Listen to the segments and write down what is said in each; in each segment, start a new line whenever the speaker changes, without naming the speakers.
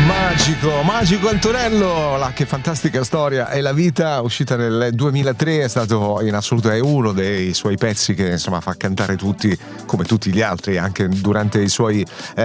Magico Antonello, che fantastica storia è la vita, uscita nel 2003, è stato in assoluto, è uno dei suoi pezzi che insomma fa cantare tutti, come tutti gli altri, anche durante i suoi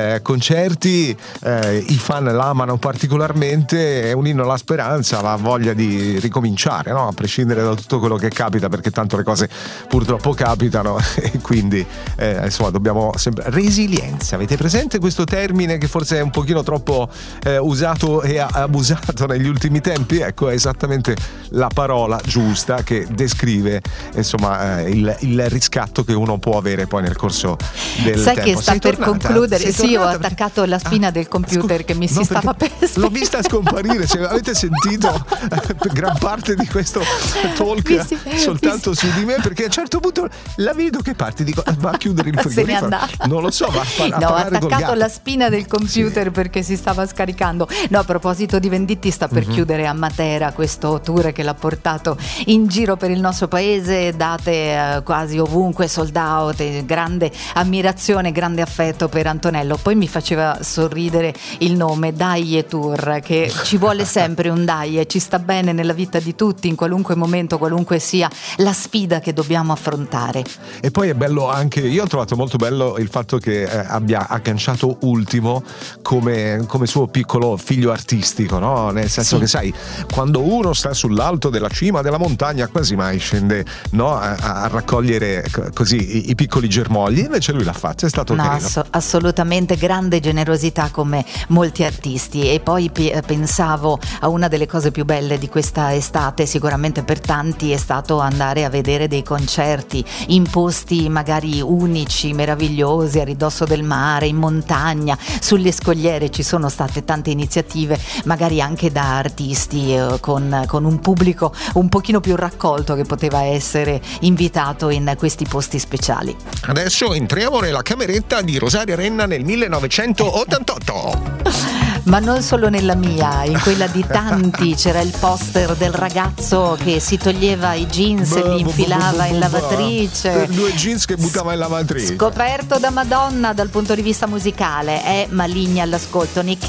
concerti. I fan l'amano particolarmente, è un inno alla speranza, la voglia di ricominciare, no? A prescindere da tutto quello che capita, perché tanto le cose purtroppo capitano e quindi insomma dobbiamo sempre resilienza. Avete presente questo termine che forse è un pochino troppo usato e abusato negli ultimi tempi? Ecco, è esattamente la parola giusta che descrive insomma il riscatto che uno può avere poi nel corso del
Sai
tempo.
Che sta per concludere? Sì, ho attaccato la spina del computer che mi si stava per
l'ho vista scomparire. Cioè, avete sentito gran parte di questo talk soltanto su di me, perché a un certo punto la vedo che parte, dico va a chiudere il frigorifero, non lo so, va a
no, ho
parlare col gatto.
attaccato la spina del computer perché si stava scaricando. No, a proposito di Venditti, sta per chiudere a Matera questo tour che l'ha portato in giro per il nostro paese, date quasi ovunque, sold out, grande ammirazione, grande affetto per Antonello. Poi mi faceva sorridere il nome Daie Tour, che ci vuole sempre un Daie, ci sta bene nella vita di tutti, in qualunque momento, qualunque sia la sfida che dobbiamo affrontare.
E poi è bello anche, io ho trovato molto bello il fatto che abbia agganciato Ultimo come suo piccolo figlio artistico, no? Nel senso che sai, quando uno sta sull'alto della cima della montagna quasi mai scende, no? a raccogliere così i piccoli germogli, invece lui l'ha fatto, è stato carino.
Assolutamente, grande generosità come molti artisti. E poi pensavo a una delle cose più belle di questa estate, sicuramente per tanti è stato andare a vedere dei concerti in posti magari unici, meravigliosi, a ridosso del mare, in montagna, sulle scogliere. Ci sono state tante iniziative, magari anche da artisti con un pubblico un pochino più raccolto che poteva essere invitato in questi posti speciali.
Adesso entriamo nella cameretta di Rosaria Renna nel 1988.
Ma non solo nella mia, in quella di tanti c'era il poster del ragazzo che si toglieva i jeans e li infilava in lavatrice.
2 jeans che buttava in lavatrice.
Scoperto da Madonna dal punto di vista musicale, è Maligna all'ascolto. Nick